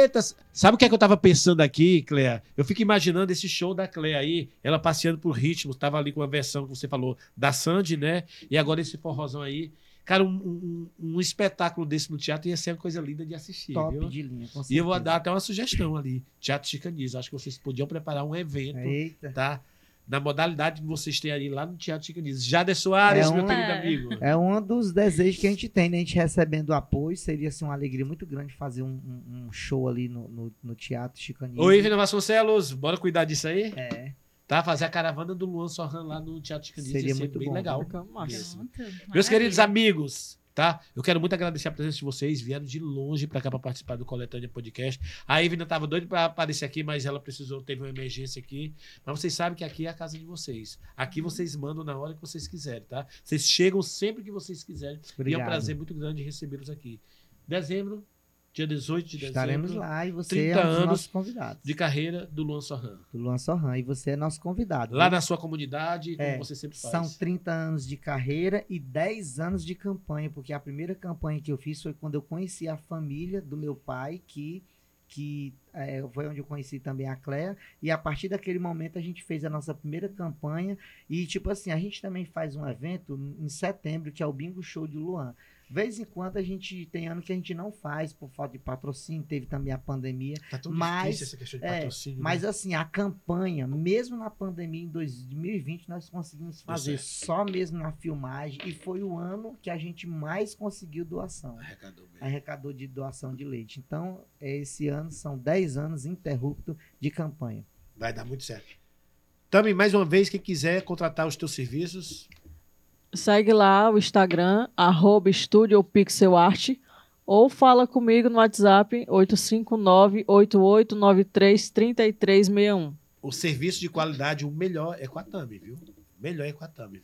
Eita, sabe o que é que eu tava pensando aqui, Cléa? Eu fico imaginando esse show da Cléa aí, ela passeando por ritmos, tava ali com a versão que você falou da Sandy, né? E agora esse forrozão aí. Cara, um espetáculo desse no teatro ia ser uma coisa linda de assistir, Top viu? de linha, com E eu vou certeza. dar até uma sugestão ali, Teatro Chicanismo. Acho que vocês podiam preparar um evento, Eita. tá? Na modalidade que vocês têm ali lá no Teatro Chicanismo. Jader Soares, É meu um- querido amigo. É um dos desejos que a gente tem, né? A gente recebendo apoio, seria assim, uma alegria muito grande fazer um show ali no Teatro Chicanismo. Oi, Ivna Vasconcelos, bora cuidar disso aí? É, Tá? Fazer a caravana do Luan Sorran lá no Teatro Chicanismo. Seria Ia ser muito bem bom. legal. Fica massa. Pronto, Meus maravilha. queridos amigos, tá? Eu quero muito agradecer a presença de vocês. Vieram de longe pra cá pra participar do Coletânea Podcast. A Ivna tava doida pra aparecer aqui, mas ela precisou, teve uma emergência aqui. Mas vocês sabem que aqui é a casa de vocês. Aqui vocês mandam na hora que vocês quiserem, tá? Vocês chegam sempre que vocês quiserem. E é um Obrigado. prazer muito grande recebê-los aqui. Dezembro, dia 18 de estaremos dezembro. lá e você 30 é um dos anos nossos convidados. De carreira do Luan Sorran. Do Luan Sorran. E você é nosso convidado. Lá viu? na sua comunidade, como É, você sempre faz. São 30 anos de carreira e 10 anos de campanha, porque a primeira campanha que eu fiz foi quando eu conheci a família do meu pai, que foi onde eu conheci também a Cléa, e a partir daquele momento a gente fez a nossa primeira campanha, e tipo assim, a gente também faz um evento em setembro, que é o Bingo Show de Luan. Vez em quando a gente tem ano que a gente não faz por falta de patrocínio, teve também a pandemia, Tá tão mas- difícil essa questão de é, patrocínio. mas né? assim, a campanha, mesmo na pandemia em 2020, nós conseguimos fazer certo. só mesmo na filmagem, e foi o ano que a gente mais conseguiu doação. Arrecadou mesmo. Arrecadou de doação de leite. Então, esse ano são 10 anos ininterruptos de campanha. Vai dar muito certo. Também, mais uma vez, quem quiser contratar os teus serviços, Segue lá o Instagram, @estudiopixelart, ou fala comigo no WhatsApp 859-8893-3361. o serviço de qualidade, o melhor é com a Tami, viu? O melhor é com a Tami.